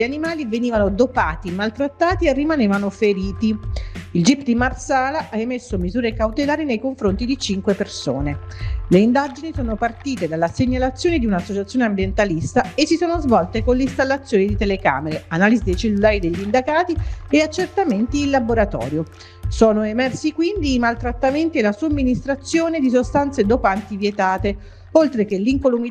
Gli animali venivano dopati, maltrattati e rimanevano feriti. Il GIP di Marsala ha emesso misure cautelari nei confronti di 5 persone. Le indagini sono partite dalla segnalazione di un'associazione ambientalista e si sono svolte con l'installazione di telecamere, analisi dei cellulari degli indagati e accertamenti in laboratorio. Sono emersi quindi i maltrattamenti e la somministrazione di sostanze dopanti vietate, oltre che l'incolumità